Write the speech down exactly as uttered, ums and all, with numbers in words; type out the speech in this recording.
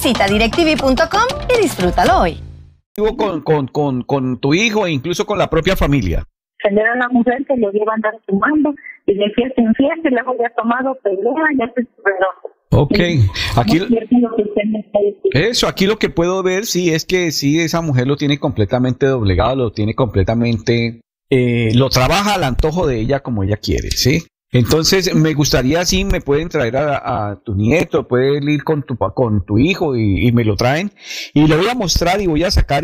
Visita directv punto com y disfrútalo hoy. Con, con, con, con tu hijo e incluso con la propia familia. Tener a una mujer que le lleva a andar fumando y de fiesta en fiesta y luego ya ha tomado pelea, ya se superó. Ok, aquí No es lo que usted me está diciendo. eso, aquí lo que puedo ver sí es que sí, esa mujer lo tiene completamente doblegado, lo tiene completamente, eh, lo trabaja al antojo de ella como ella quiere, ¿sí? Entonces me gustaría, sí, me pueden traer a, a tu nieto, pueden ir con tu, con tu hijo y, y me lo traen y le voy a mostrar y voy a sacar